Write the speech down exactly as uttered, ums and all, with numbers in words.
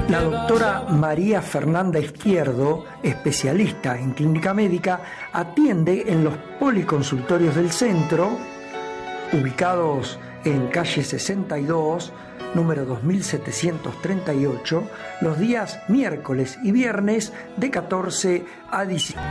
La doctora María Fernanda Izquierdo, especialista en clínica médica, atiende en los policonsultorios del centro, ubicados en calle sesenta y dos, número dos mil setecientos treinta y ocho, los días miércoles y viernes de catorce a diecisiete.